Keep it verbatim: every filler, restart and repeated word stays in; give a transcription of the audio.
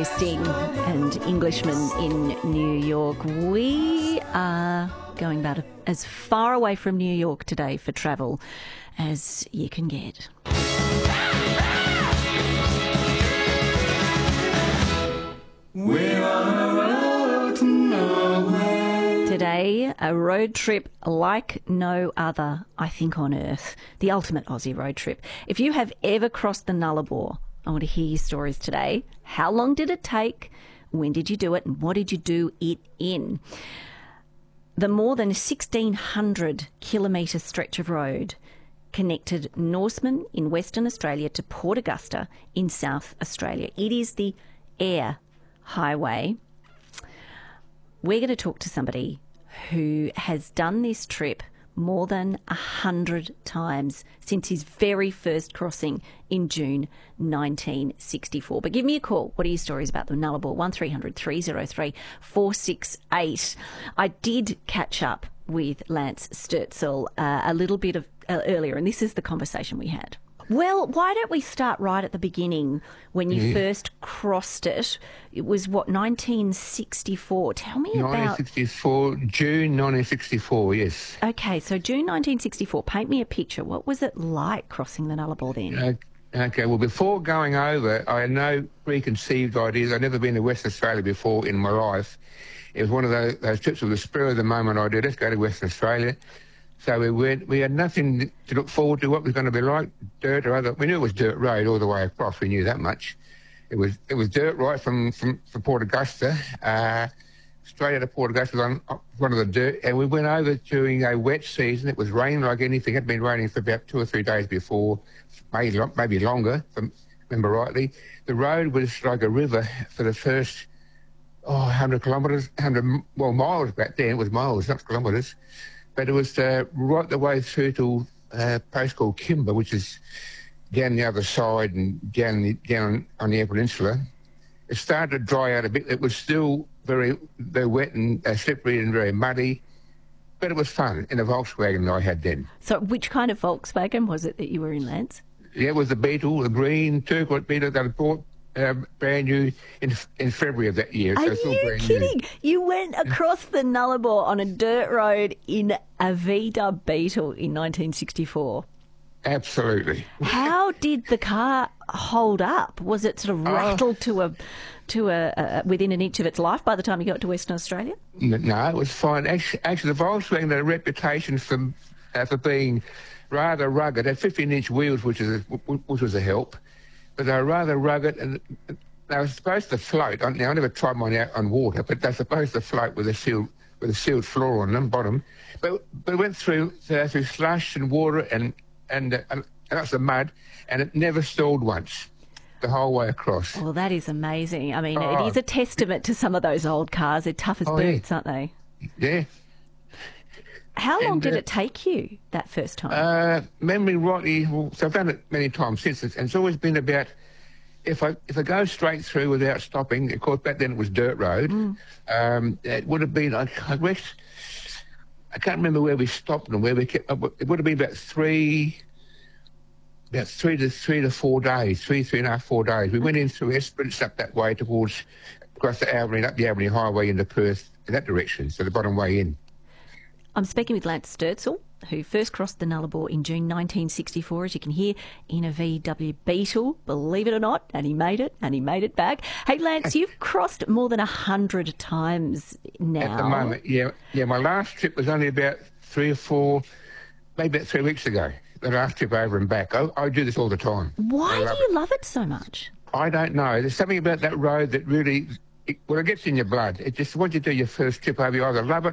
Sting and Englishman in New York. We are going about as far away from New York today for travel as you can get. We're on a road to nowhere. Today, a road trip like no other, I think, on earth. The ultimate Aussie road trip. If you have ever crossed the Nullarbor, I want to hear your stories today. How long did it take? When did you do it? And what did you do it in? The more than sixteen hundred kilometre stretch of road connected Norseman in Western Australia to Port Augusta in South Australia. It is the Air Highway. We're going to talk to somebody who has done this trip more than a hundred times since his very first crossing in June nineteen sixty-four. But give me a call. What are your stories about the Nullarbor? one three hundred three oh three four six eight. I did catch up with Lance Sturzel uh, a little bit of uh, earlier, and this is the conversation we had. Well, why don't we start right at the beginning when you yeah. first crossed it? It was, what, nineteen sixty-four? Tell me about... nineteen sixty-four, June nineteen sixty-four, yes. Okay, so June nineteen sixty-four. Paint me a picture. What was it like crossing the Nullarbor then? Uh, okay, well, before going over, I had no preconceived ideas. I'd never been to Western Australia before in my life. It was one of those, those trips of the spur of the moment I did. Let's go to Western Australia. So we went, we had nothing to look forward to what it was going to be like, dirt or other. We knew it was dirt road all the way across. We knew that much. It was it was dirt right from, from, from Port Augusta, uh, straight out of Port Augusta on one of the dirt. And we went over during a wet season. It was raining like anything. It had been raining for about two or three days before, maybe, maybe longer, if I remember rightly. The road was like a river for the first, oh, one hundred kilometres, one hundred, well, miles back then. It was miles, not kilometres. But it was uh, right the way through to a place called Kimber, which is down the other side and down the, down on the Eyre Peninsula. It started to dry out a bit. It was still very, very wet and uh, slippery and very muddy, but it was fun in a Volkswagen that I had then. So which kind of Volkswagen was it that you were in, Lance? Yeah, it was the Beetle, the green turquoise Beetle that I bought. Um, brand new in in February of that year. Are so you kidding? New. You went across the Nullarbor on a dirt road in a V W Beetle in nineteen sixty-four. Absolutely. How did the car hold up? Was it sort of rattled uh, to a to a, a within an inch of its life by the time you got to Western Australia? No, it was fine. Actually, actually the Volkswagen had a reputation for uh, for being rather rugged. It had fifteen inch wheels, which is a, which was a help. But they were rather rugged, and they were supposed to float. Now, I never tried mine out on water, but they're supposed to float with a sealed with a sealed floor on them, bottom. But but it went through uh, through slush and water and and, uh, and that's the mud, and it never stalled once the whole way across. Well, that is amazing. I mean, oh. it is a testament to some of those old cars. They're tough as oh, boots, yeah. aren't they? Yeah. How long and, did uh, it take you that first time? Uh, memory rightly, well, so I've done it many times since, and it's always been about if I if I go straight through without stopping. Of course, back then it was dirt road. Mm. Um, it would have been I, I guess I can't remember where we stopped and where we kept. It would have been about three, about three to three to four days, three three and a half four days. We went in through Esperance up that way towards across the Albany, up the Albany Highway into Perth in that direction, so the bottom way in. I'm speaking with Lance Sturzel, who first crossed the Nullarbor in June nineteen sixty-four, as you can hear, in a V W Beetle, believe it or not, and he made it, and he made it back. Hey, Lance, you've crossed more than a hundred times now. At the moment, yeah. Yeah, my last trip was only about three or four, maybe about three weeks ago, the last trip over and back. I, I do this all the time. Why do you it. love it so much? I don't know. There's something about that road that really... It, well, it gets in your blood. It just, once you do your first trip over, you either love it